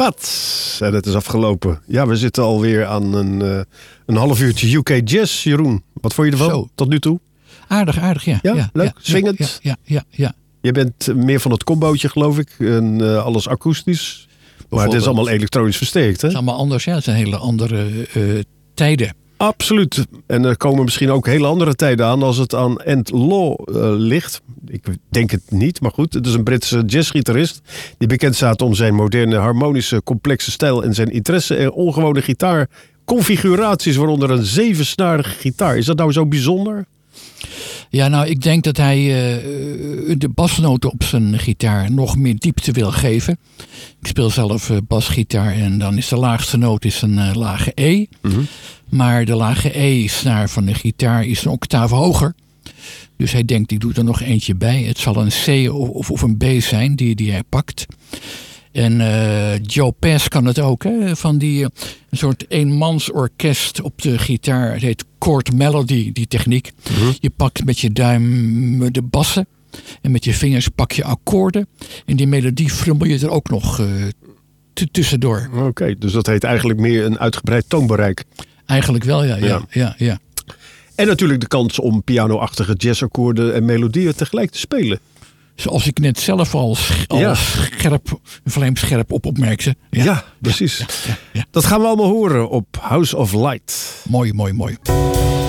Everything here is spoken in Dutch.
Pats. En het is afgelopen. Ja, we zitten alweer aan een half uurtje UK Jazz, Jeroen. Wat vond je ervan Zo. tot nu toe? Aardig, ja. Ja, leuk, swingend. Ja. Je bent meer van het combootje, geloof ik. En alles akoestisch. Maar het is allemaal elektronisch versterkt, hè? Het is allemaal anders, ja. Het zijn hele andere tijden. Absoluut. En er komen misschien ook hele andere tijden aan als het aan Ant Law ligt. Ik denk het niet, maar goed. Het is een Britse jazzgitarist die bekend staat om zijn moderne, harmonische, complexe stijl en zijn interesse in ongewone gitaarconfiguraties, waaronder een 7-snarige gitaar. Is dat nou zo bijzonder? Ja, nou, ik denk dat hij de basnoten op zijn gitaar nog meer diepte wil geven. Ik speel zelf basgitaar en dan is de laagste noot een lage E. Mm-hmm. Maar de lage E-snaar van de gitaar is een octaaf hoger. Dus hij denkt, ik doe er nog eentje bij. Het zal een C of een B zijn die hij pakt. En Joe Pass kan het ook, hè? Van een soort eenmansorkest op de gitaar. Het heet chord melody, die techniek. Mm-hmm. Je pakt met je duim de bassen. En met je vingers pak je akkoorden. En die melodie frummel je er ook nog tussendoor. Oké, dus dat heet eigenlijk meer een uitgebreid toonbereik. Eigenlijk wel, ja. En natuurlijk de kans om piano-achtige jazzakkoorden en melodieën tegelijk te spelen. Zoals ik net zelf al vlijmscherp opmerkte. Ja, precies. Ja. Dat gaan we allemaal horen op House of Light. Mooi.